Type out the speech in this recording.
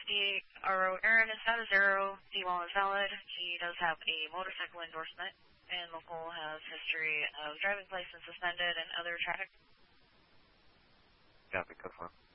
RO Aaron is not a zero. D-Wall is valid. He does have a motorcycle endorsement, and local has history of driving license suspended and other traffic. Copy, code 4.